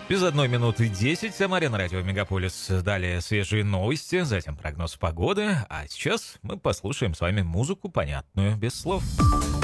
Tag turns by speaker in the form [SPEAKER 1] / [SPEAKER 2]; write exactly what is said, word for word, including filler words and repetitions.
[SPEAKER 1] Без одной минуты десять. Самаря на радио Мегаполис. Далее свежие новости, затем прогноз погоды. А сейчас мы послушаем с вами музыку, понятную без слов.